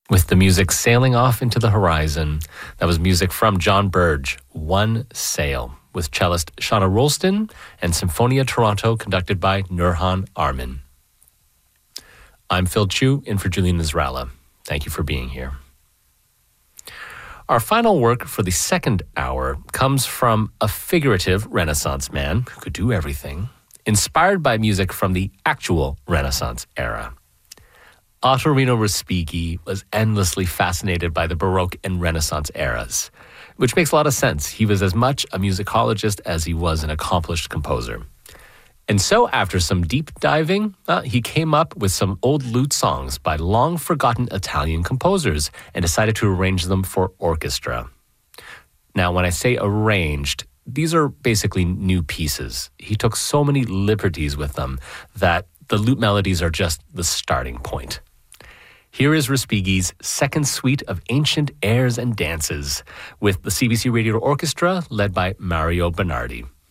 With the music sailing off into the horizon, that was music from John Burge, One Sail, with cellist Shauna Rolston and Symphonia Toronto conducted by Nurhan Armin. I'm Phil Chu, in for Julian Nasrallah. Thank you for being here. Our final work for the second hour comes from a figurative Renaissance man who could do everything, inspired by music from the actual Renaissance era. Ottorino Respighi was endlessly fascinated by the Baroque and Renaissance eras, which makes a lot of sense. He was as much a musicologist as he was an accomplished composer. And so after some deep diving, he came up with some old lute songs by long-forgotten Italian composers and decided to arrange them for orchestra. Now, when I say arranged, these are basically new pieces. He took so many liberties with them that the lute melodies are just the starting point. Here is Respighi's second suite of ancient airs and dances with the CBC Radio Orchestra led by Mario Bernardi.